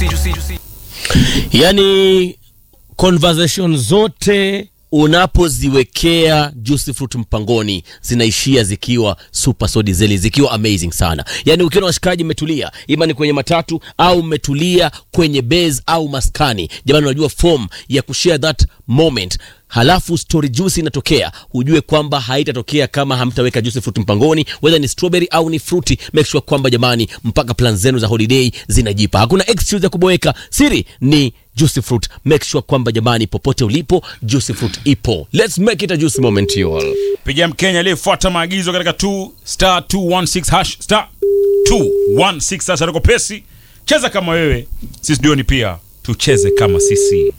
Yani conversation zote unapoziwekea Juicy Fruit mpangoni zinaishia zikiwa super so diesel, zikiwa amazing sana. Yani ukiona washikaji mmetulia, ima ni kwenye matatu au mmetulia kwenye base au maskani, jamani unajua form ya kushare that moment, halafu story juicy inatokea, ujue kwamba haitatokea kama hamtaweka Juicy Fruit mpangoni, whether ni strawberry au ni fruity. Make sure kwamba jamani mpaka plan zenu za holiday zinajipa, hakuna excuse ya kuboeka. Siri ni Juicy Fruit. Make sure kwamba jamani popote ulipo Juicy Fruit ipo. Let's make it a juicy moment you all. Pigia Mkenya aliyefuata maagizo katika 2*216 hash *216 sasa roko pesi. Cheza kama wewe, sisi dioni pia tucheze kama sisi.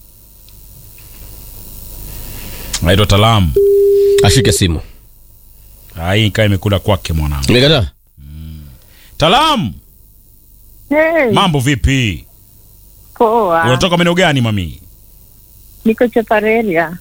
Naitwa Talam. Ashike simu. Hii kai imekula kwake mwanangu. Nimekataa. Talam. Hey. Mambo vipi? Poa. Unatoka maeneo gani mami? Niko Chepareria.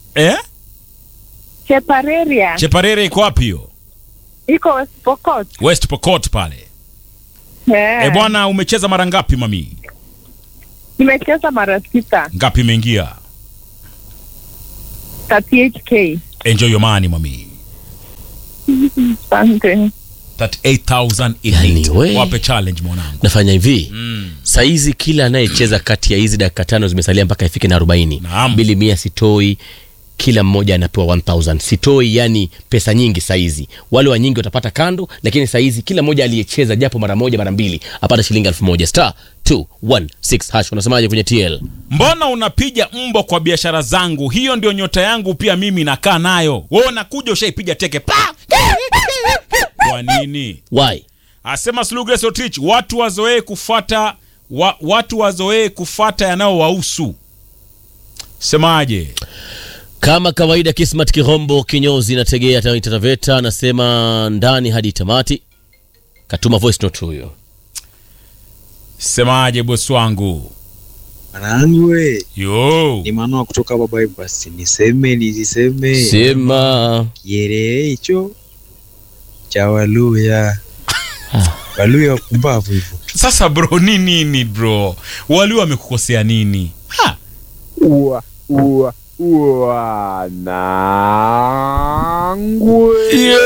Chepareria. Cheparere iko wapi hiyo? Iko West Pokot. West Pokot pale. Bwana umecheza mara ngapi mami? Nimecheza mara 6. Ngapi imeingia? 38k. Enjoy your money mami. Asante. 38,000 Anyway. Wape challenge mwanangu. Nafanya hivi. Saizi kila anayecheza kati ya hizi dakika 5 zimesalia mpaka ifike na 40. Naam. 200 sitoi, kila mmoja anapewa 1000. Sitoi yani pesa nyingi saizi. Wale wa nyingi watapata kando, lakini saizi kila mmoja aliyecheza japo mara moja mara mbili apata shilingi 1000. *216 hash. Unasemaje kwenye TL? Mbona unapiga mbo kwa biashara zangu? Hiyo ndio nyota yangu pia mimi nakaa nayo. Wewe unakuja ushaipiga teke. Pa! Kwa nini? Why? Asema Slugres Otich, watu wazoee kufuata yanayowahusu. Semaje? Kama kawaida Kismat Kirombo kinyozi nategea Taveta anasema ndani hadi tamati. Katuma voice note huyo. Semaje boss wangu? Mwanangu we. Yo. Ni manua kutoka baba basi. Niseme. Sema. Yere hicho. Cha Waluya. Waluya kumbavu hivyo. Sasa bro nini bro? Waluya wamekukosea nini? Ha. Nangu.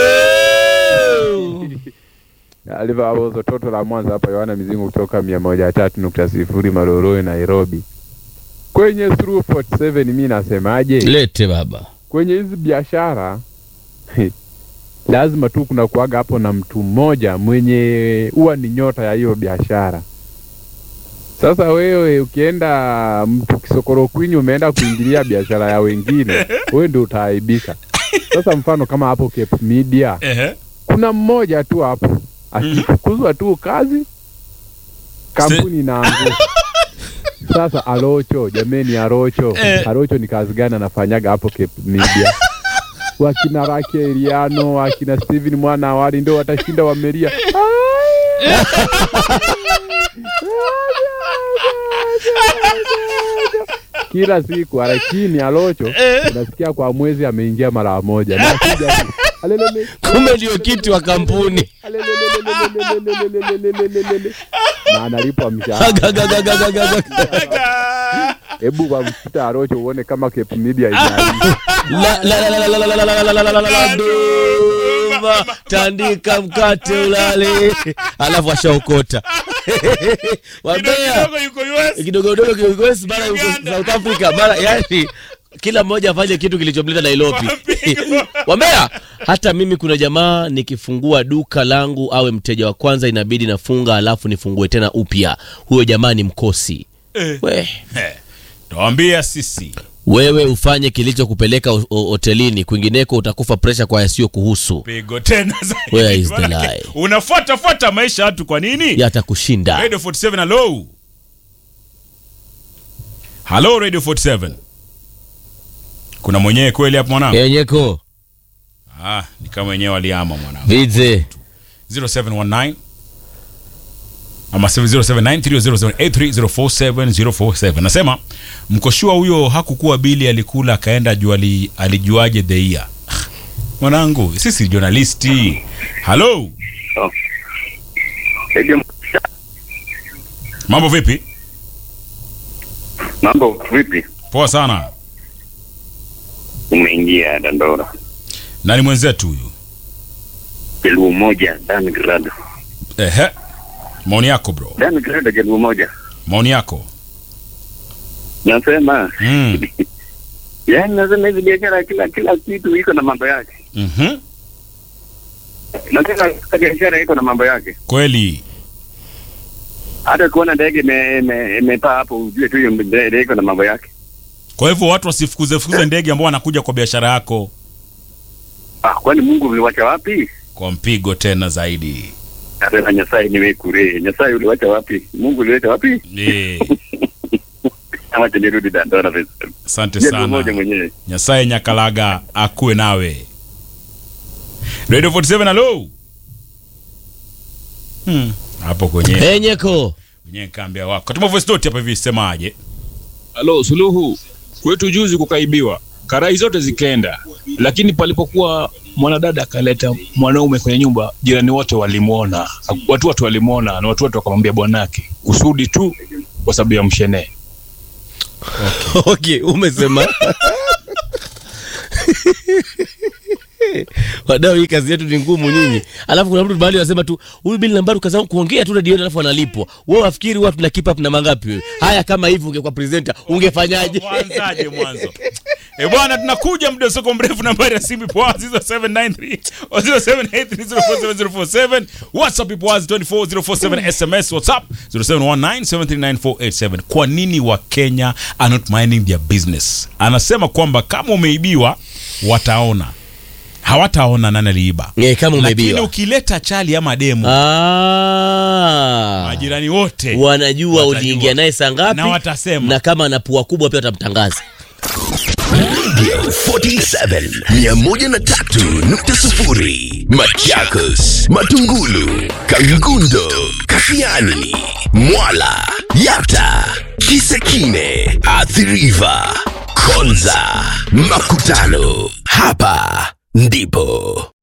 Aliva abozo toto la Mwanza hapa Yohana Mizingo kutoka 103.0 Maroroi Nairobi. Kwenye through 47 mimi nasemaje? Lete baba. Kwenye hizi biashara lazima tu kuna kuaga hapo na mtu mmoja mwenye huwa ni nyota ya hiyo biashara. Sasa wewe ukienda mtu Kisokoro Queen umeenda kuingilia biashara ya wengine, wewe ndio utaaibika. Sasa mfano kama hapo Cape Media. Kuna mmoja tu hapo akifukuzwa tu kazi kampuni inaanguka. Sasa Arocho, jameni Arocho. Arocho ni kazi gani anafanyaga hapo Cape Media? Wakina Rake Eliano, wakina Steven Mwana Awali ndio watashinda Wameria. Kila siku lakini Arocho unasikia kwa mwezi ameingia mara moja. Na kija kumbe ndio kitu wa kampuni. Na analipwa mshahara. Hebu wamfuta Arocho uone kama Cape Media inali. Tandika mkate ulale. Alafu ashaokota. Wabea. Kidogo yuko US mara yuko South Africa mara yani kila mmoja afanye kitu kilichomleta Nairobi. Wambea, hata mimi kuna jamaa nikifungua duka langu awe mteja wa kwanza inabidi nafunga alafu nifungue tena upya. Huyo jamaa ni mkosi. Tuambia sisi. Wewe ufanye kilichokupeleka hotelini, kwingineko utakufa pressure kwa yasio kuhusu. Pigo tena zaidi. Where is the lie? Unafuata maisha watu kwa nini? Yatakushinda. Radio 47 hello. Hello Radio 47. Kuna mwenyewe kweli hapo mwanangu? Yenyeko. Ni kama wenyewe waliama mwanangu. Vize 0719 ama 07930083047047. Nasema mkoshua huyo hakukuwa bili alikula akaenda alijuaje the year. Mwanangu, sisi journalisti. Hello. Mambo vipi? Mambo vipi? Poa sana. Umeingia Dandora. Nani mwenzetu huyu? Jaluo moja, Dan Grado. Ehe. Maoni yako bro. Dan Grado jaluo moja. Maoni yako. Nasema. Yaani nasema hizi biashara kila kitu iko na mambo yake. Nasema biashara iko na mambo yake. Kweli. Hata kuona ndege imepaa hapo ujue tu hiyo ndege iko na mambo yake. Kwa hivyo watu wasifukuze ndege ambao wanakuja kwa biashara yako. Kwani Mungu uliwacha wapi? Kwa mpigo tena zaidi. Hata Nyasai niwe kure. Nyasai uliwacha wapi? Mungu uliwacha wapi? Kama nirudi Dandora vizuri. Asante sana. Nyasai Nyakalaga akue nawe. Radio 47 hello. Hapo kwenye. Nyeko. Kwenye kambia wako. Katuma voice note hapa hivi semaje? Halo Suluhu. Kwetu juzi kukaibiwa. Karai zote zikaenda. Lakini palipokuwa mwanadada akaleta mwanaume kwenye nyumba, jirani wote walimuona. Watu walimuona na watu wakamwambia bwanake kusudi tu kwa sababu ya mshene. Okay, umesema. Wadau, hii kazi yetu ni ngumu nyinyi. Alafu kuna mtu bali anasema tu huyu Bill Nambaru kaza kuongea tu radio alafu analipwa. Wewe wafikiri watu na keep up na mangapi wewe? Haya, kama hivi ungekuwa presenter ungefanyaje? Mwanzo. Bwana, tunakuja muda soko mrefu. Nambari ya simu ipo 0793 au 0783047047. WhatsApp ipo 24047. SMS WhatsApp 0719739487. Kwa nini wa Kenya are not minding their business? Anasema kwamba kama umeibiwa wataona. Hawataona nani aliiba. Kama umeibiwa. Lakini ukileta chali ama demo. Majirani wote wanajua uliingia naye saa ngapi na watasema. Na kama ana pua kubwa pia watamtangaza. 47 103.0 Machakos, Matungulu, Kangundo, Kafiani, Mwala, Yata, Kisekine, Athi-River, Konza, Makutano. Hapa ndipo